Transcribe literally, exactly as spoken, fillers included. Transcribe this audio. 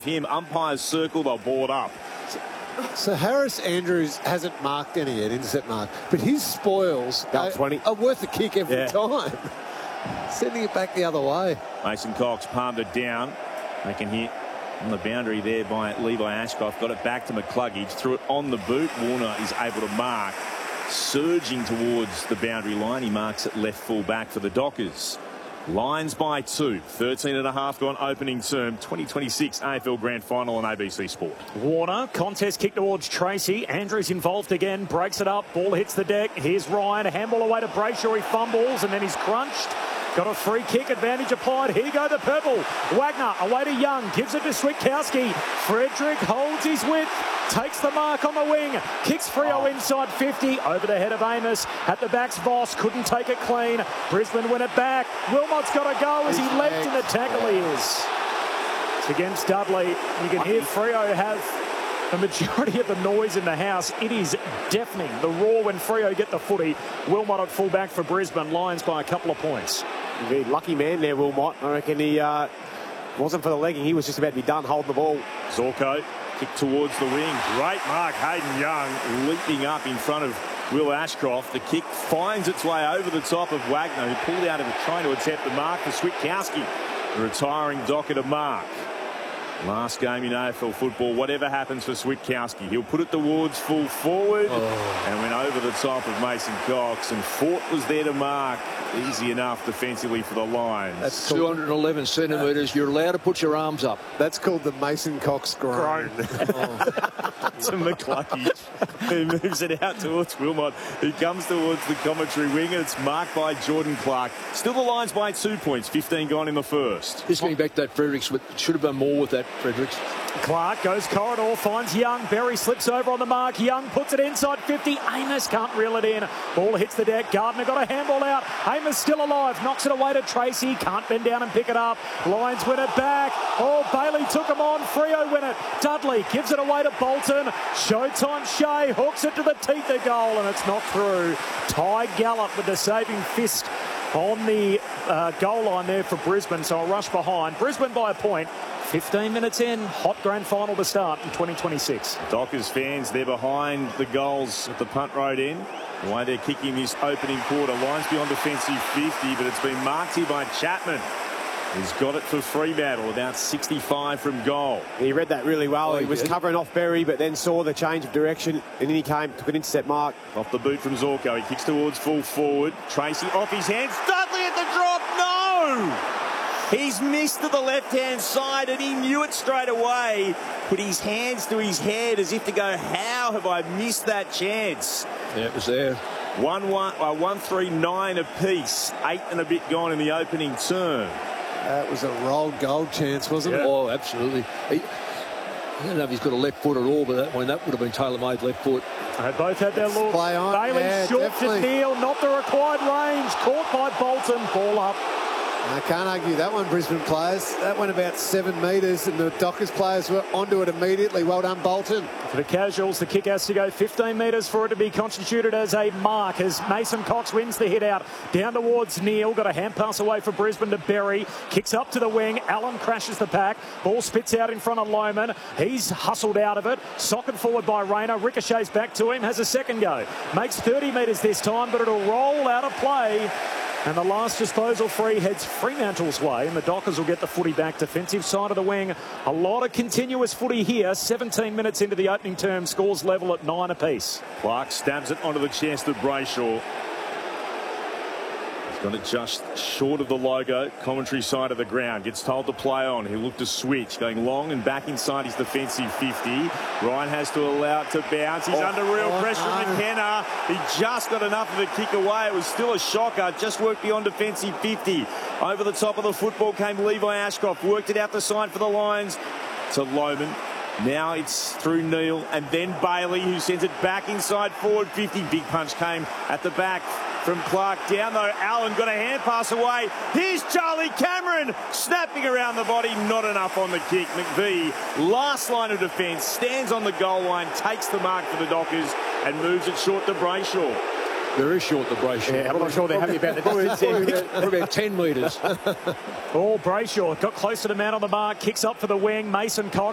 him. Umpires circle, they'll board up. So Harris Andrews hasn't marked any yet, intercept mark, but his spoils are, are worth a kick every yeah. time. Sending it back the other way. Mason Cox palmed it down. They can hit on the boundary there by Levi Ashcroft. Got it back to McCluggage. Threw it on the boot. Warner is able to mark. Surging towards the boundary line. He marks it left full back for the Dockers. Lions by two. thirteen and a half gone opening term. twenty twenty-six A F L Grand Final on A B C Sport. Warner, contest kick towards Tracy. Andrews involved again. Breaks it up. Ball hits the deck. Here's Ryan. A handball away to Brayshaw. He fumbles and then he's crunched. Got a free kick. Advantage applied. Here go the purple. Wagner away to Young. Gives it to Switkowski. Frederick holds his width. Takes the mark on the wing. Kicks Freo oh. inside fifty. Over the head of Amos. At the back's Voss. Couldn't take it clean. Brisbane win it back. Wilmot's got to go as he leapt in the tackle he is. It's against Dudley. You can hear Freo have the majority of the noise in the house. It is deafening. The roar when Freo get the footy. Wilmot at full back for Brisbane. Lions by a couple of points. Very lucky man there, Wilmot. I reckon he uh, wasn't for the legging. He was just about to be done holding the ball. Zorko kick towards the wing. Great mark. Hayden Young leaping up in front of Will Ashcroft. The kick finds its way over the top of Wagner, who pulled out of it trying to attempt the mark for Switkowski. The retiring Docker to mark. Last game in A F L football. Whatever happens for Switkowski, he'll put it towards full forward oh. and went over the top of Mason Cox, and Fort was there to mark. Easy enough defensively for the Lions. That's two hundred eleven centimetres. You're allowed to put your arms up. That's called the Mason Cox groan. oh. To McCluggage, who moves it out towards Wilmot, who comes towards the commentary wing, and it's marked by Jordan Clark. Still the Lions by two points. fifteen gone in the first. Just getting back to that Fredericks, should have done more with that Fredericks. Clark goes corridor, finds Young. Berry slips over on the mark. Young puts it inside fifty. Amos can't reel it in. Ball hits the deck. Gardner got a handball out. Amos still alive. Knocks it away to Tracy. Can't bend down and pick it up. Lions win it back. Oh, Bailey took him on. Freo win it. Dudley gives it away to Bolton. Showtime Shea hooks it to the teeth of goal, and it's not through. Ty Gallup with the saving fist on the uh, goal line there for Brisbane. So a rush behind. Brisbane by a point. fifteen minutes in, hot grand final to start in twenty twenty-six. Dockers fans, they're behind the goals at the punt road end. The way they're kicking this opening quarter. Lions beyond defensive fifty, but it's been marked here by Chapman. He's got it for Fremantle, about sixty-five from goal. He read that really well. Oh, he, he was did. covering off Berry, but then saw the change of direction, and then he came, took an intercept mark. Off the boot from Zorko. He kicks towards full forward. Tracy off his hands. Dudley at the drop. No! He's missed to the left-hand side, and he knew it straight away. Put his hands to his head as if to go, how have I missed that chance? Yeah, it was there. one one, uh, one three nine apiece. Eight and a bit gone in the opening term. That was a rolled goal chance, wasn't yeah. it? Oh, absolutely. He, I don't know if he's got a left foot at all, but that one that would have been tailor-made left foot. They both had their look. Play on. Bailey Yeah, short definitely. to Neil, not the required range. Caught by Bolton. Ball up. I can't argue that one, Brisbane players. That went about seven metres, and the Dockers players were onto it immediately. Well done, Bolton. For the casuals, the kick has to go fifteen metres for it to be constituted as a mark, as Mason Cox wins the hit out. Down towards Neil. Got a hand pass away for Brisbane to Berry. Kicks up to the wing. Allen crashes the pack. Ball spits out in front of Lohman. He's hustled out of it. Socket forward by Rayner. Ricochets back to him. Has a second go. Makes thirty metres this time, but it'll roll out of play. And the last disposal free heads Fremantle's way, and the Dockers will get the footy back. Defensive side of the wing. A lot of continuous footy here. seventeen minutes into the opening term. Scores level at nine apiece. Clark stabs it onto the chest of Brayshaw. He's got it just short of the logo. Commentary side of the ground. Gets told to play on. He'll look to switch. Going long and back inside his defensive fifty. Ryan has to allow it to bounce. He's oh, under real oh, pressure from McKenna. He just got enough of a kick away. It was still a shocker. Just worked beyond defensive fifty. Over the top of the football came Levi Ashcroft. Worked it out the side for the Lions to Lohman. Now it's through Neil and then Bailey, who sends it back inside forward fifty. Big punch came at the back from Clark. Down though, Allen got a hand pass away. Here's Charlie Cameron snapping around the body. Not enough on the kick. McVie, last line of defence, stands on the goal line, takes the mark for the Dockers and moves it short to Brayshaw. Very short, the Brayshaw. Yeah, I'm not sure they're happy about the distance there. Probably about ten metres. Oh, Brayshaw got close to the man on the mark. Kicks up for the wing. Mason Cox.